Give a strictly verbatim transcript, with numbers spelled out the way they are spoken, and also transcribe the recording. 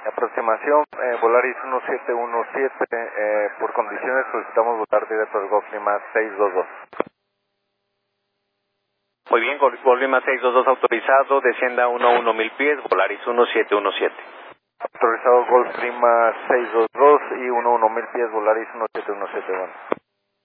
Aproximación, eh, Volaris uno siete uno siete, eh, por condiciones solicitamos volar directo al Golf Lima seis dos dos. Muy bien, Golf Lima seis dos dos autorizado, descienda uno uno mil pies, Volaris uno siete uno siete. Autorizado Golf Lima seis dos dos y uno uno mil pies, Volaris uno siete uno siete, bueno.